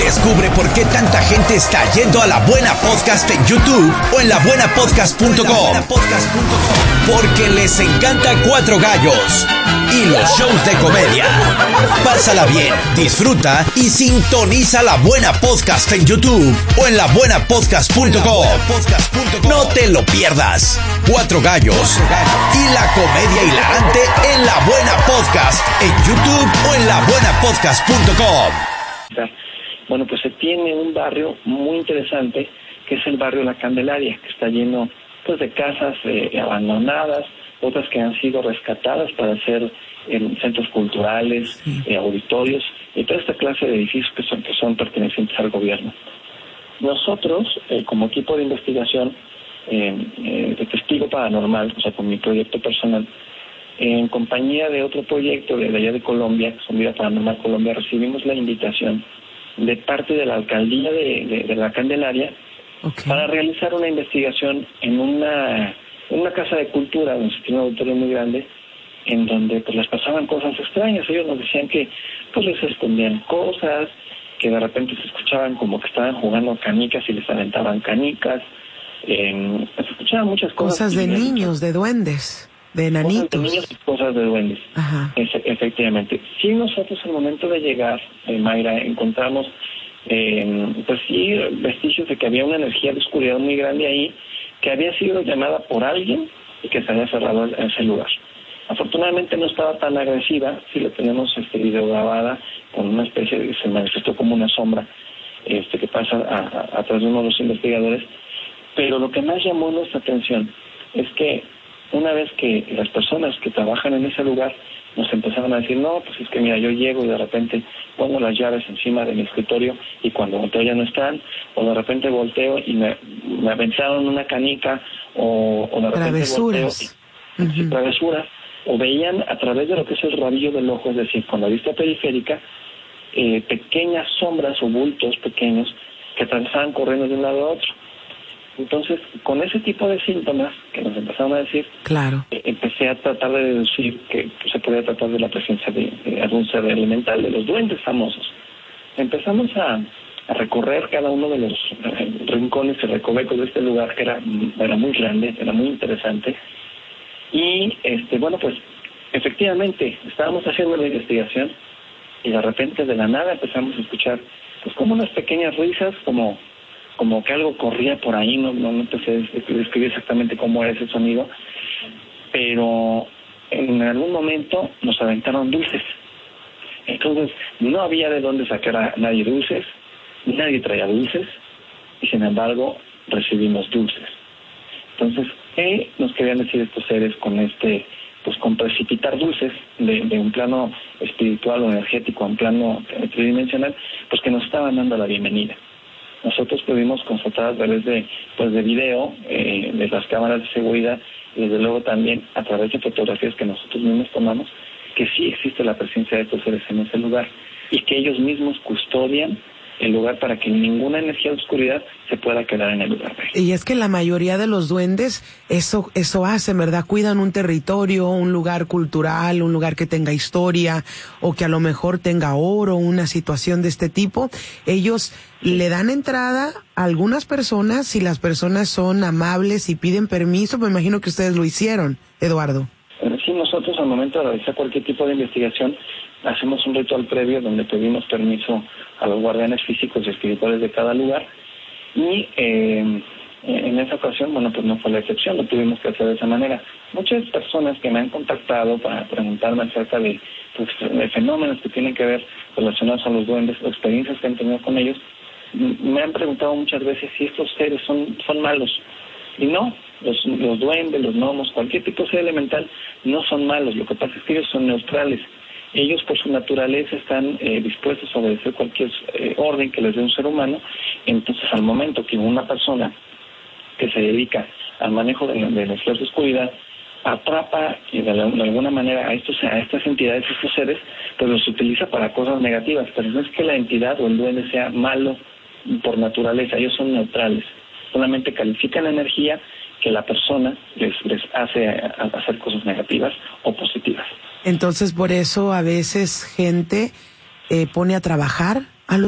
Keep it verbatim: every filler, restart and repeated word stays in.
Descubre por qué tanta gente está yendo a La Buena Podcast en YouTube o en la buena podcast punto com. Porque les encanta Cuatro Gallos y los shows de comedia. Pásala bien, disfruta y sintoniza La Buena Podcast en YouTube o en la buena podcast punto com. No te lo pierdas. Cuatro Gallos y la comedia hilarante en La Buena Podcast en YouTube o en la buena podcast punto com. Bueno, pues se tiene un barrio muy interesante que es el barrio La Candelaria, que está lleno pues de casas eh, abandonadas, otras que han sido rescatadas para hacer eh, centros culturales, eh, auditorios y toda esta clase de edificios que son, que son pertenecientes al gobierno. Nosotros, eh, como equipo de investigación eh, eh, de testigo paranormal, o sea, con mi proyecto personal, en compañía de otro proyecto de allá de Colombia, que son Vida Paranormal Colombia, recibimos la invitación de parte de la alcaldía de, de, de La Candelaria okay. para realizar una investigación en una, en una casa de cultura, donde se tiene un auditorio muy grande, en donde pues les pasaban cosas extrañas. Ellos nos decían que pues les escondían cosas, que de repente se escuchaban como que estaban jugando canicas y les aventaban canicas, eh, se escuchaban muchas cosas. Cosas de niños, de duendes. De enanitos. Cosas de niños y cosas de duendes. Ajá. Es, efectivamente. Sí, nosotros al momento de llegar, eh, Mayra, encontramos, eh, pues sí, vestigios de que había una energía de oscuridad muy grande ahí, que había sido llamada por alguien y que se había cerrado en ese lugar. Afortunadamente no estaba tan agresiva, sí la tenemos este, videograbada con una especie de, se manifestó como una sombra este, que pasa a, a, a través de uno de los investigadores, pero lo que más llamó nuestra atención es que una vez que las personas que trabajan en ese lugar nos empezaron a decir, no, pues es que mira, yo llego y de repente pongo las llaves encima de mi escritorio y cuando volteo ya no están, o de repente volteo y me, me aventaron una canica, o, o de repente travesuras. volteo y, uh-huh. travesuras, o veían a través de lo que es el rabillo del ojo, es decir, con la vista periférica, eh, pequeñas sombras o bultos pequeños que atravesaban corriendo de un lado a otro. Entonces, con ese tipo de síntomas que nos empezaron a decir, claro. eh, empecé a tratar de deducir que pues, se podía tratar de la presencia de, de algún ser elemental, de los duendes famosos. Empezamos a, a recorrer cada uno de los eh, rincones y recovecos de este lugar, que era, era muy grande, era muy interesante. Y, este bueno, pues, efectivamente, estábamos haciendo la investigación y de repente, de la nada, empezamos a escuchar, pues, como unas pequeñas risas, como... como que algo corría por ahí, no, no, no te sé describir exactamente cómo era ese sonido, pero en algún momento nos aventaron dulces. Entonces, no había de dónde sacar a nadie dulces, nadie traía dulces, y sin embargo, recibimos dulces. Entonces, ¿qué nos querían decir estos seres con este, pues con precipitar dulces de, de un plano espiritual o energético a un plano tridimensional? Pues que nos estaban dando la bienvenida. Nosotros pudimos constatar a través de, pues de video, eh, de las cámaras de seguridad y desde luego también a través de fotografías que nosotros mismos tomamos, que sí existe la presencia de estos seres en ese lugar y que ellos mismos custodian el lugar para que ninguna energía de oscuridad se pueda quedar en el lugar. Y es que la mayoría de los duendes eso eso hacen, ¿verdad? Cuidan un territorio, un lugar cultural, un lugar que tenga historia o que a lo mejor tenga oro, una situación de este tipo. Ellos le dan entrada a algunas personas si las personas son amables y piden permiso. Me imagino que ustedes lo hicieron, Eduardo. Sí, nosotros al momento de realizar cualquier tipo de investigación hacemos un ritual previo donde pedimos permiso a los guardianes físicos y espirituales de cada lugar y eh, en esa ocasión, bueno, pues no fue la excepción, lo tuvimos que hacer de esa manera. Muchas personas que me han contactado para preguntarme acerca de, pues, de fenómenos que tienen que ver relacionados a los duendes, o experiencias que han tenido con ellos, me han preguntado muchas veces si estos seres son, son malos. Y no, los, los duendes, los gnomos, cualquier tipo de ser elemental no son malos, lo que pasa es que ellos son neutrales. Ellos por su naturaleza están eh, dispuestos a obedecer cualquier eh, orden que les dé un ser humano. Entonces al momento que una persona que se dedica al manejo de, de la esfera de oscuridad atrapa y de, la, de alguna manera a estos a estas entidades, a estos seres, pues los utiliza para cosas negativas, pero no es que la entidad o el duende sea malo por naturaleza, ellos son neutrales, solamente califican la energía que la persona les, les hace a, a hacer cosas negativas o positivas. Entonces, por eso a veces gente eh, pone a trabajar